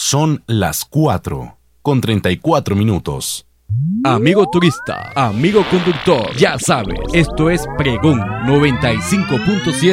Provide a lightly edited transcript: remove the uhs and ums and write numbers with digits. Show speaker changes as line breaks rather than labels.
Son las 4:34.
Amigo turista, amigo conductor, ya sabes, esto es Pregón 95.7